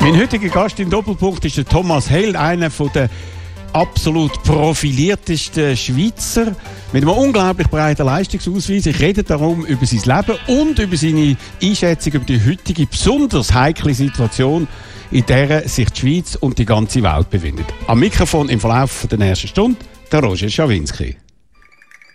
Mein heutiger Gast im Doppelpunkt ist der Thomas Held, einer der absolut profiliertesten Schweizer mit einem unglaublich breiten Leistungsausweis. Ich rede darum über sein Leben und über seine Einschätzung über die heutige besonders heikle Situation, in der sich die Schweiz und die ganze Welt befindet. Am Mikrofon im Verlauf der nächsten Stunde der Roger Schawinski.